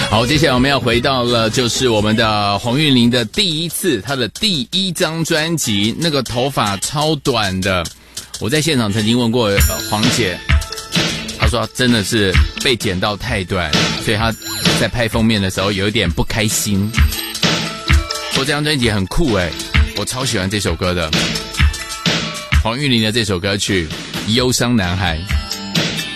好，接下来我们要回到了就是我们的黄韵玲的第一次，她的第一张专辑，那个头发超短的。我在现场曾经问过黄姐，她说真的是被剪到太短，所以她在拍封面的时候有一点不开心。说这张专辑很酷诶，我超喜欢这首歌的，黄韵玲的这首歌曲《忧伤男孩》。